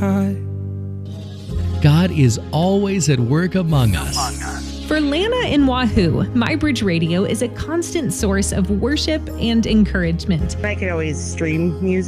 high. God is always at work among us. For Lana in Wahoo, MyBridge Radio is a constant source of worship and encouragement. I could always stream music.